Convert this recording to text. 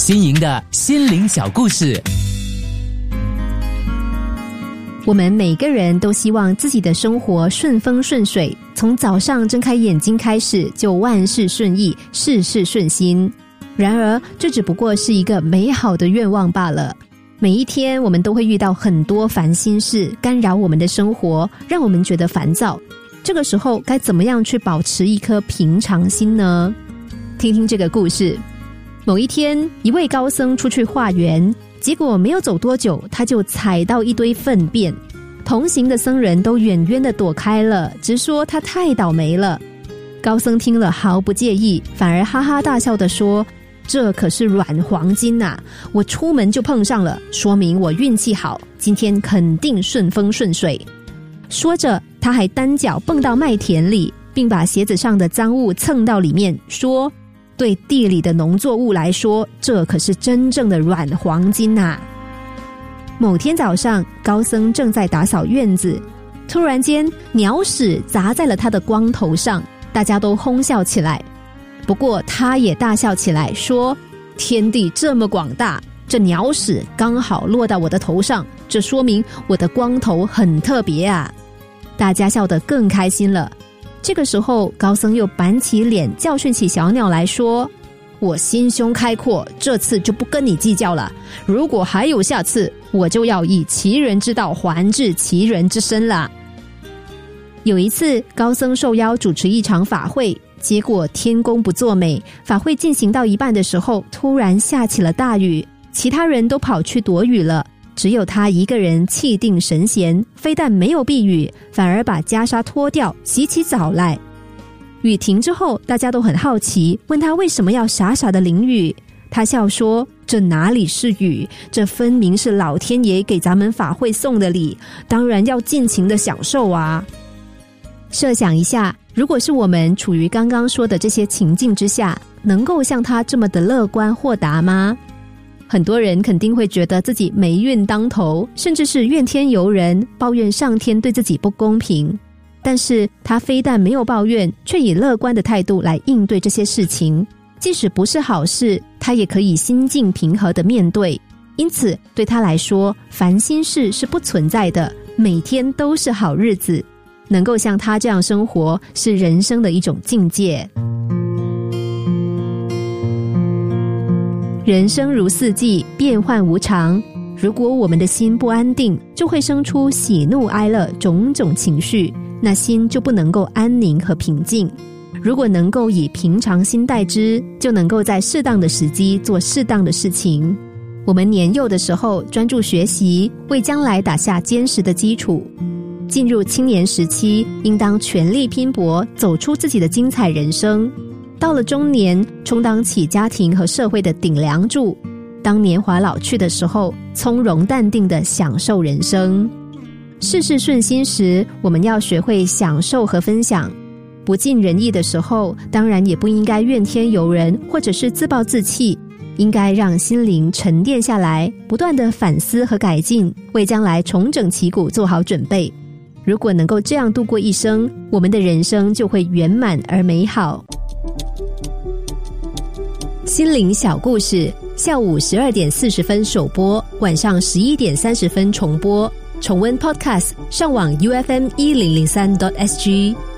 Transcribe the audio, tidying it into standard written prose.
新颖的心灵小故事。 我们每个人都希望自己的生活顺风顺水，从早上睁开眼睛开始就万事顺意，事事顺心。然而这只不过是一个美好的愿望罢了。每一天我们都会遇到很多烦心事，干扰我们的生活，让我们觉得烦躁。这个时候该怎么样去保持一颗平常心呢？听听这个故事。某一天，一位高僧出去化缘，结果没有走多久，他就踩到一堆粪便。同行的僧人都远远地躲开了，直说他太倒霉了。高僧听了毫不介意，反而哈哈大笑地说，这可是软黄金啊，我出门就碰上了，说明我运气好，今天肯定顺风顺水。说着，他还单脚蹦到麦田里，并把鞋子上的脏物蹭到里面，说，对地里的农作物来说，这可是真正的软黄金啊。某天早上，高僧正在打扫院子，突然间鸟屎砸在了他的光头上，大家都哄笑起来。不过他也大笑起来，说，天地这么广大，这鸟屎刚好落到我的头上，这说明我的光头很特别啊。大家笑得更开心了。这个时候，高僧又板起脸教训起小鸟来说，我心胸开阔，这次就不跟你计较了，如果还有下次，我就要以其人之道还治其人之身了。有一次，高僧受邀主持一场法会，结果天公不作美，法会进行到一半的时候，突然下起了大雨，其他人都跑去躲雨了，只有他一个人气定神闲，非但没有避雨，反而把袈裟脱掉，洗起澡来。雨停之后，大家都很好奇，问他为什么要傻傻的淋雨。他笑说，这哪里是雨，这分明是老天爷给咱们法会送的礼，当然要尽情的享受啊。设想一下，如果是我们处于刚刚说的这些情境之下，能够像他这么的乐观豁达吗？很多人肯定会觉得自己霉运当头，甚至是怨天尤人，抱怨上天对自己不公平。但是他非但没有抱怨，却以乐观的态度来应对这些事情，即使不是好事，他也可以心境平和地面对。因此对他来说，烦心事是不存在的，每天都是好日子。能够像他这样生活，是人生的一种境界。人生如四季，变幻无常，如果我们的心不安定，就会生出喜怒哀乐种种情绪，那心就不能够安宁和平静。如果能够以平常心待之，就能够在适当的时机做适当的事情。我们年幼的时候专注学习，为将来打下坚实的基础。进入青年时期，应当全力拼搏，走出自己的精彩人生。到了中年，充当起家庭和社会的顶梁柱。当年华老去的时候，从容淡定地享受人生。事事顺心时，我们要学会享受和分享。不尽人意的时候，当然也不应该怨天尤人，或者是自暴自弃，应该让心灵沉淀下来，不断地反思和改进，为将来重整旗鼓做好准备。如果能够这样度过一生，我们的人生就会圆满而美好。心灵小故事，下午12点40分首播，晚上11点30分重播。重温 Podcast， 上网 UFM1003.SG。